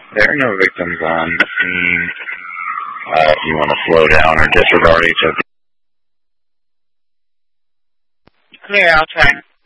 There are no victims on the scene. If you want to slow down or disregard each other. Here, I'll try.